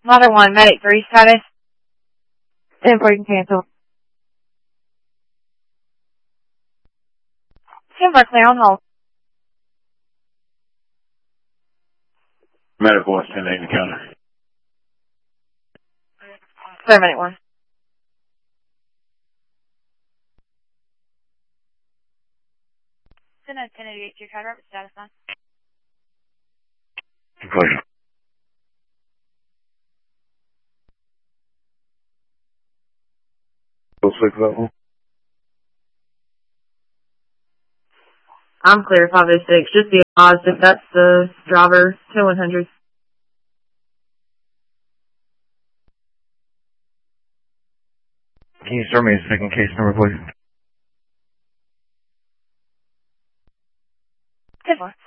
Mother 1, Medic 3 status. 10-4 cancel. Timber clear on hold. Medic 1, 10-8 counter. Clear Medic 1. 10-88 to your code, rapid status 9. Conclusion. Six level. I'm clear 506. Just be advised if that's the driver, 10-100. Can you start me a second case number, please? 10-4.